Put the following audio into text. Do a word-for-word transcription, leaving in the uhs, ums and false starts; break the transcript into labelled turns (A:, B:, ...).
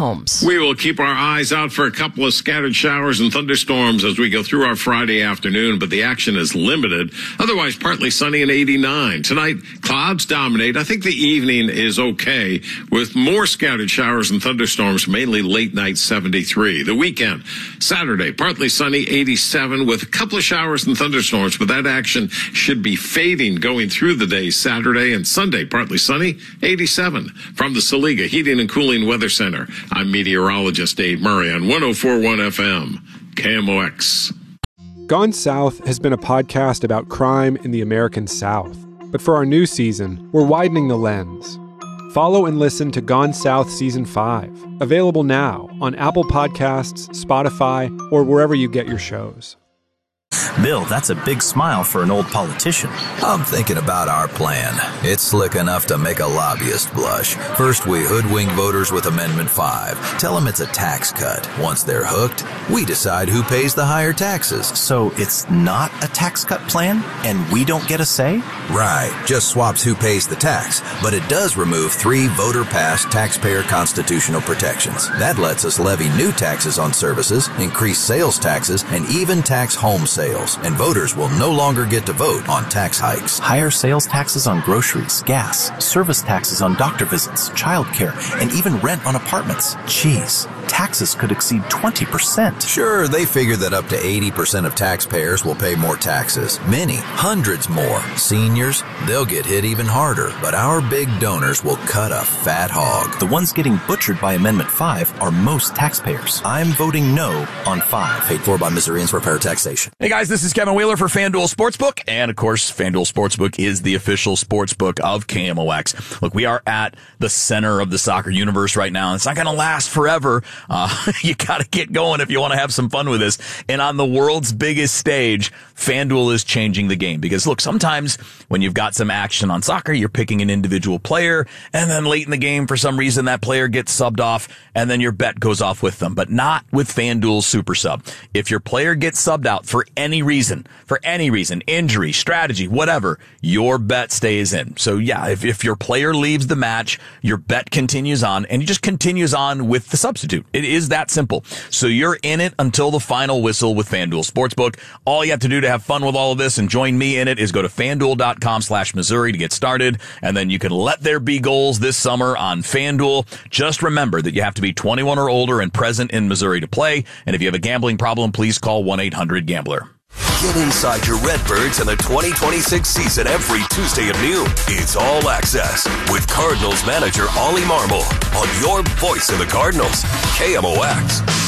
A: homes.
B: We will keep our eyes out for a couple of scattered showers and thunderstorms as we go through our Friday afternoon, but the action is limited. Otherwise, partly sunny and eighty-nine. Tonight, clouds dominate. I think the evening is okay with more scattered showers and thunderstorms, mainly late night seventy-three. The weekend, Saturday, partly sunny, eighty-seven with a couple of showers and thunderstorms, but that action should be fading going through the day Saturday and Sunday, partly sunny, eighty-seven. From the Saliga Heating and Cooling Weather Center, I'm meteorologist Dave Murray on one oh four point one F M, K M O X.
C: Gone South has been a podcast about crime in the American South. But for our new season, we're widening the lens. Follow and listen to Gone South Season five, available now on Apple Podcasts, Spotify, or wherever you get your shows.
D: Bill, that's a big smile for an old politician.
E: I'm thinking about our plan. It's slick enough to make a lobbyist blush. First, we hoodwink voters with Amendment five. Tell them it's a tax cut. Once they're hooked, we decide who pays the higher taxes.
D: So it's not a tax cut plan, and we don't get a say?
E: Right. Just swaps who pays the tax. But it does remove three voter-passed taxpayer constitutional protections. That lets us levy new taxes on services, increase sales taxes, and even tax home sales. And voters will no longer get to vote on tax hikes.
D: Higher sales taxes on groceries, gas, service taxes on doctor visits, childcare, and even rent on apartments. Jeez, taxes could exceed twenty percent.
E: Sure, they figure that up to eighty percent of taxpayers will pay more taxes. Many, hundreds more. Seniors, they'll get hit even harder. But our big donors will cut a fat hog.
D: The ones getting butchered by Amendment five are most taxpayers. I'm voting no on five.
E: Paid for by Missourians for fair taxation.
F: Hey guys, this is Kevin Wheeler for FanDuel Sportsbook. And of course, FanDuel Sportsbook is the official sportsbook of K M O X. Look, we are at the center of the soccer universe right now. It's not going to last forever. Uh, you got to get going if you want to have some fun with this. And on the world's biggest stage, FanDuel is changing the game. Because look, sometimes when you've got some action on soccer, you're picking an individual player, and then late in the game, for some reason, that player gets subbed off, and then your bet goes off with them. But not with FanDuel's Super Sub. If your player gets subbed out for any reason, for any reason, injury, strategy, whatever, your bet stays in. So yeah, if, if your player leaves the match, your bet continues on, and it just continues on with the substitute. It is that simple. So you're in it until the final whistle with FanDuel Sportsbook. All you have to do to have fun with all of this and join me in it is go to FanDuel.com slash Missouri to get started, and then you can let there be goals this summer on FanDuel. Just remember that you have to be twenty-one or older and present in Missouri to play, and if you have a gambling problem, please call one eight hundred gambler.
G: Get inside your Redbirds in the twenty twenty-six season every Tuesday at noon. It's All Access with Cardinals manager Ollie Marmol on your voice of the Cardinals, K M O X.